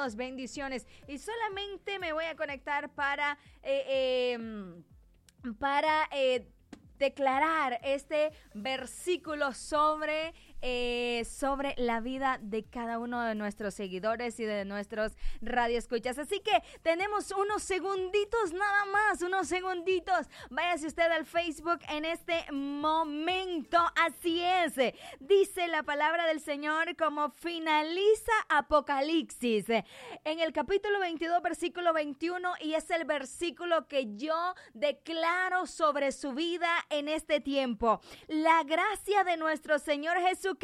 todos, bendiciones. Y solamente me voy a conectar para declarar este versículo sobre la vida de cada uno de nuestros seguidores y de nuestros radioescuchas. Así que tenemos unos segunditos nada más, unos segunditos. Váyase usted al Facebook en este momento. Así es. Dice la palabra del Señor como finaliza Apocalipsis en el capítulo 22, versículo 21, y es el versículo que yo declaro sobre su vida en este tiempo. La gracia de nuestro Señor Jesucristo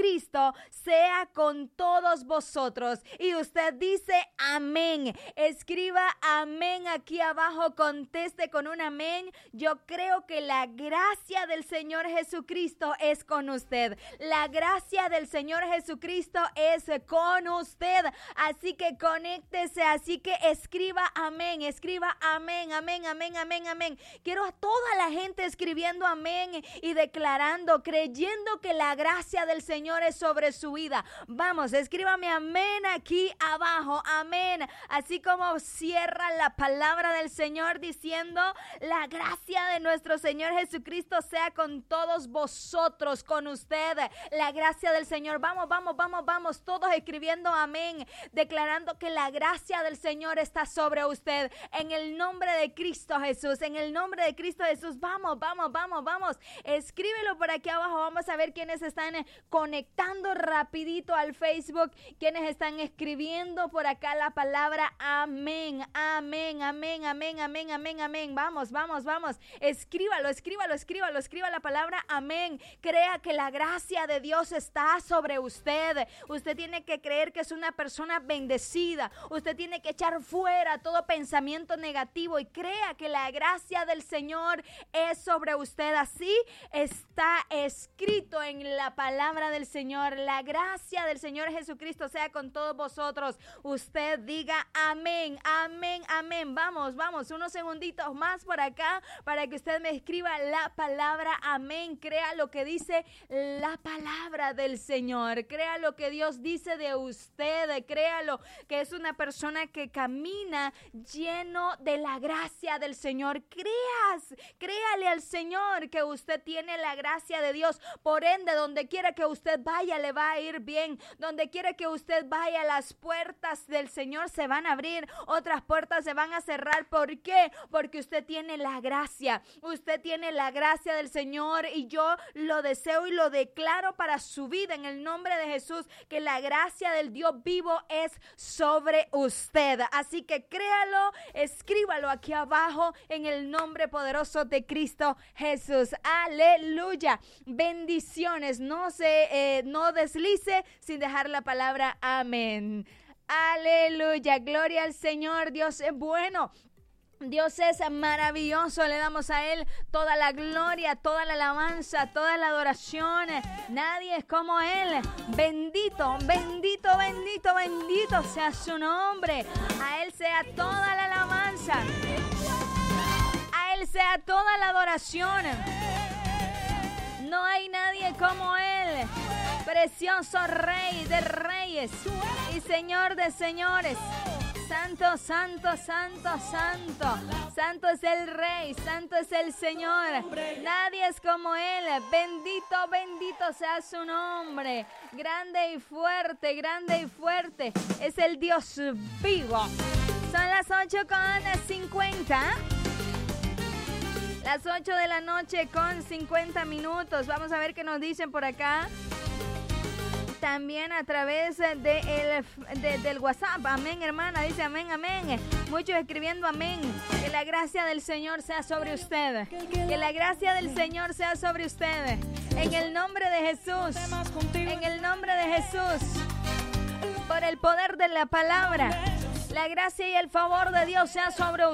sea con todos vosotros. Y usted dice amén. Escriba amén aquí abajo, conteste con un amén. Yo creo que la gracia del Señor Jesucristo es con usted. La gracia del Señor Jesucristo es con usted. Así que conéctese, así que escriba amén, amén, amén, amén, amén. Quiero a toda la gente escribiendo amén y declarando, creyendo que la gracia del Señor es sobre su vida. Vamos, escríbame amén aquí abajo, amén. Así como cierra la palabra del Señor diciendo, la gracia de nuestro Señor Jesucristo sea con todos vosotros, con usted. La gracia del Señor, vamos, todos escribiendo amén, declarando que la gracia del Señor está sobre usted. En el nombre de Cristo Jesús, en el nombre de Cristo Jesús, vamos. Escríbelo por aquí abajo. Vamos a ver quiénes están conectando rapidito al Facebook, quienes están escribiendo por acá la palabra amén, amén, amén, amén, amén, amén, amén. Vamos. Escríbalo, escriba la palabra amén. Crea que la gracia de Dios está sobre usted. Usted tiene que creer que es una persona bendecida. Usted tiene que echar fuera todo pensamiento negativo y crea que la gracia del Señor es sobre usted. Así está escrito en la palabra del Señor. La gracia del Señor Jesucristo sea con todos vosotros. Usted diga amén, amén, amén. Vamos, unos segunditos más por acá para que usted me escriba la palabra amén. Crea lo que dice la palabra del Señor. Crea lo que Dios dice de usted. Créalo que es una persona que camina lleno de la gracia del Señor. Créale al Señor que usted tiene la gracia de Dios. Por ende, donde quiera que usted vaya, le va a ir bien. Donde quiera que usted vaya, las puertas del Señor se van a abrir, otras puertas se van a cerrar. ¿Por qué? Porque usted tiene la gracia. Usted tiene la gracia del Señor y yo lo deseo y lo declaro para su vida en el nombre de Jesús, que la gracia del Dios vivo es sobre usted. Así que créalo, escríbalo aquí abajo en el nombre poderoso de Cristo Jesús. Aleluya. Bendiciones. No deslice sin dejar la palabra amén. Aleluya. Gloria al Señor. Dios es bueno. Dios es maravilloso, le damos a Él toda la gloria, toda la alabanza, toda la adoración. Nadie es como Él. Bendito, bendito, bendito, bendito sea su nombre. A Él sea toda la alabanza. A Él sea toda la adoración. No hay nadie como Él. Precioso Rey de reyes y Señor de señores. Santo, santo, santo, santo. Santo es el Rey, santo es el Señor. Nadie es como Él. Bendito, bendito sea su nombre. Grande y fuerte, grande y fuerte. Es el Dios vivo. Son las 8:50. Las 8 de la noche con 50 minutos. Vamos a ver qué nos dicen por acá. También a través del WhatsApp. Amén, hermana. Dice amén, amén. Muchos escribiendo amén. Que la gracia del Señor sea sobre usted. Que la gracia del Señor sea sobre usted. En el nombre de Jesús. En el nombre de Jesús. Por el poder de la palabra. La gracia y el favor de Dios sea sobre usted.